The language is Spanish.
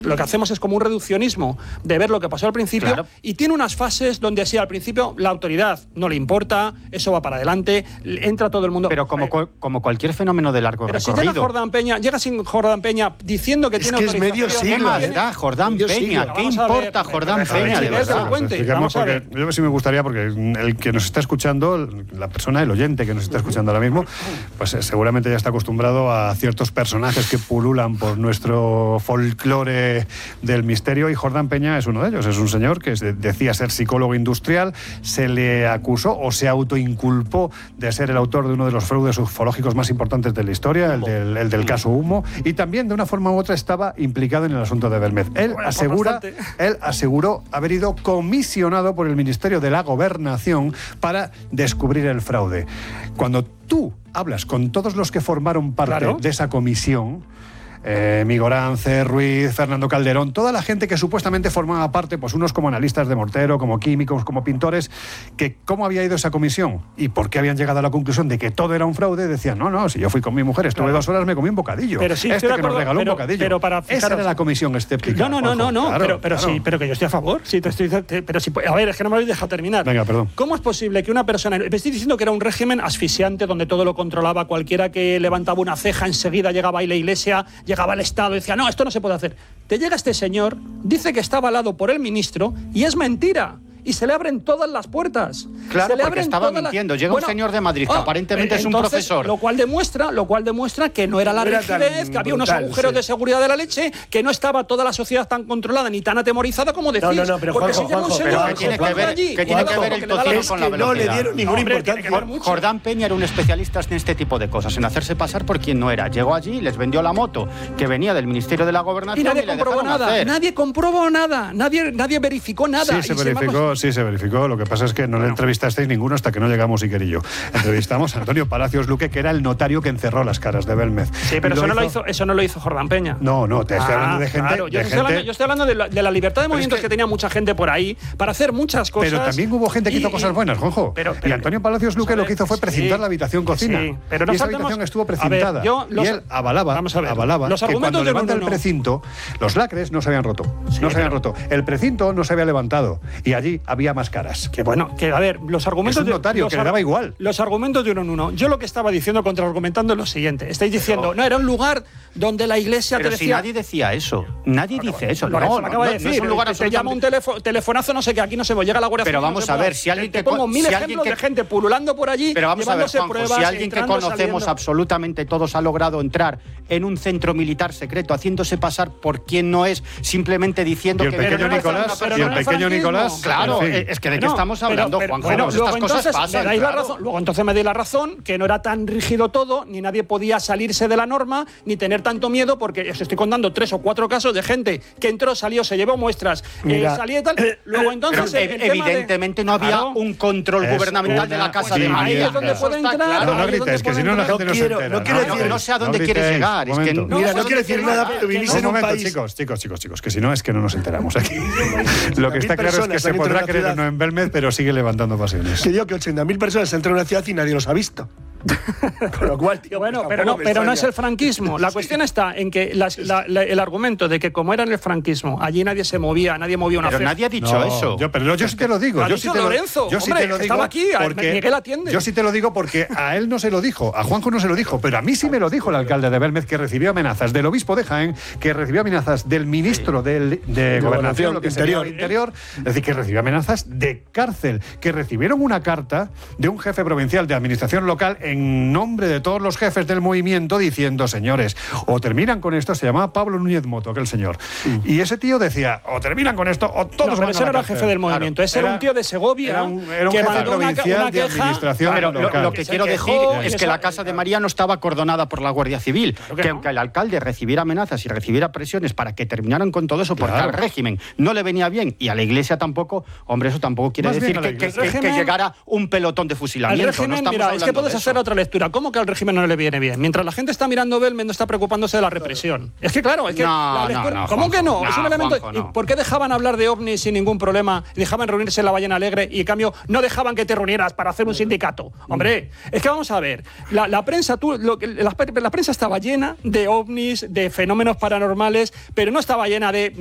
Lo que hacemos es como un reduccionismo de ver lo que pasó al principio, claro. Y tiene unas fases donde sí, al principio la autoridad no le importa, eso va para adelante, entra todo el mundo. Pero como cualquier fenómeno de largo recorrido. Pero si llega sin Jordán Peña diciendo que tiene autorización... Es medio siglo. ¿Qué más da Jordán Peña? ¿Qué importa Jordán Peña, de verdad? Yo sí me gustaría, porque el que nos está escuchando, la persona, el oyente que nos está escuchando ahora mismo, pues seguramente ya está acostumbrado a ciertos personajes que pululan por nuestro folclore del misterio, y Jordán Peña es uno de ellos. Es un señor que decía ser psicólogo industrial, se le acusó o se autoinculpó de ser el autor de uno de los fraudes ufológicos más importantes de la historia, el del caso Humo, y también de una forma u otra estaba implicado en el asunto de Belmez. Él aseguró haber ido comisionado por el Ministerio de la Gobernación para descubrir el fraude. Cuando tú hablas con todos los que formaron parte de esa comisión, Migorance, Ruiz, Fernando Calderón, toda la gente que supuestamente formaba parte, pues unos como analistas de mortero, como químicos, como pintores, que cómo había ido esa comisión y por qué habían llegado a la conclusión de que todo era un fraude, decían, no, si yo fui con mi mujer, estuve 2 horas, me comí un bocadillo. Pero sí, que nos regaló un bocadillo. Pero para esa era la comisión escéptica. No, claro, pero sí, pero que yo estoy a favor. Sí, a ver, es que no me habéis dejado terminar. Venga, perdón. ¿Cómo es posible que una persona... Me estoy diciendo que era un régimen asfixiante donde todo lo controlaba, cualquiera que levantaba una ceja enseguida llegaba ahí la iglesia, llegaba el Estado y decía, no, esto no se puede hacer. Te llega este señor, dice que está avalado por el ministro y es mentira. Y se le abren todas las puertas. Claro, porque estaba mintiendo. Llega un señor de Madrid que aparentemente es un profesor. Lo cual demuestra que no era la rigidez, que había unos agujeros de seguridad de la leche, que no estaba toda la sociedad tan controlada ni tan atemorizada como decís. No, pero Juanjo, ¿qué tiene que ver el tocino con la velocidad? No le dieron ninguna importancia. Jordán Peña era un especialista en este tipo de cosas, en hacerse pasar por quien no era. Llegó allí, les vendió la moto que venía del Ministerio de la Gobernación y nadie comprobó nada. Nadie comprobó nada. Nadie verificó nada. Sí, se verificó. Lo que pasa es que no le entrevistasteis ninguno hasta que no llegamos Iker y yo. Entrevistamos a Antonio Palacios Luque, que era el notario que encerró las caras de Belmez. Sí, pero eso no lo hizo Jordán Peña. No, te estoy hablando de gente... Claro, yo estoy hablando de la libertad de movimientos que tenía mucha gente por ahí para hacer muchas cosas. Pero también hubo gente que hizo cosas buenas, Juanjo. Y Antonio Palacios Luque lo que hizo fue precintar la habitación cocina. Sí, pero no, y esa habitación estuvo precintada. Y él avalaba que cuando levanta el precinto, los lacres no se habían roto. El precinto no se había levantado. Y allí había más caras. A ver, los argumentos... Es un notario, que le daba igual. Los argumentos de uno. Yo lo que estaba diciendo, contraargumentando, es lo siguiente. Estáis diciendo, no, era un lugar donde la iglesia te decía... Pero si nadie decía eso. Nadie dice eso. No es un lugar te llama un telefonazo, no sé qué, aquí no se me llega la Guardia Civil. Pero vamos a ver, si alguien te pongo mil ejemplos de gente pululando por allí, pero vamos a ver, Juanjo, pruebas, si alguien que conocemos absolutamente todos ha logrado entrar en un centro militar secreto, haciéndose pasar por quien no es, simplemente diciendo que... Y el pequeño Nicolás... Claro, es que ¿de qué estamos hablando, Juanjo? Estas cosas pasan. Luego entonces me dais la razón, que no era tan rígido todo, ni nadie podía salirse de la norma, ni tener tanto miedo, porque os estoy contando 3 o 4 casos de gente que entró, salió, se llevó muestras, salía y tal. Luego entonces... evidentemente no había un control gubernamental de la Casa de María. Ahí es donde puede entrar. No grites, que si no la gente no se entera. No sé a dónde quieres llegar. Mira, no quiero decir nada, pero vivís en un país... Chicos, que si no es que no nos enteramos aquí. Lo que está claro es que se podrá creer o no en Belmez, pero sigue levantando pasiones. Que digo que 80.000 personas entran a una ciudad y nadie los ha visto. Con lo cual, tío, bueno, pero no es el franquismo. La cuestión está en que el argumento de que como era en el franquismo, allí nadie se movía, nadie movía una fe. Pero nadie ha dicho eso. Yo sí te lo digo. Yo sí te lo digo. Estaba aquí, Miguel atiende. Yo sí te lo digo porque a él no se lo dijo, a Juanjo no se lo dijo, pero a mí sí me lo dijo el alcalde de Belmez, que recibió amenazas del obispo de Jaén, que recibió amenazas del ministro de Gobernación, lo que sería el Interior, es decir, que recibió amenazas de cárcel, que recibieron una carta de un jefe provincial de administración local en nombre de todos los jefes del movimiento diciendo, señores, o terminan con esto. Se llamaba Pablo Núñez Moto, aquel señor. Y ese tío decía, o terminan con esto, o todos van a la cárcel. Ese no era el jefe del movimiento, ese era un tío de Segovia, era un jefe provincial de administración local. Lo que quiero decir es que la Casa de María no estaba acordonada por la Guardia Civil, que aunque el alcalde recibiera amenazas y recibiera presiones para que terminaran con todo eso, porque al régimen no le venía bien y a la iglesia tampoco, hombre, eso tampoco quiere decir que llegara un pelotón de fusilamiento. Mira, es que puedes hacer otra lectura. ¿Cómo que al régimen no le viene bien? Mientras la gente está mirando Belmed, no está preocupándose de la represión. Es que claro, es que la lectura, ¿cómo Juanjo, que no? Es un elemento. Juanjo, no. ¿Por qué dejaban hablar de ovnis sin ningún problema? Dejaban reunirse en la Ballena Alegre y en cambio no dejaban que te reunieras para hacer un sindicato. Hombre, es que vamos a ver, la prensa, la prensa estaba llena de ovnis, de fenómenos paranormales, pero no estaba llena de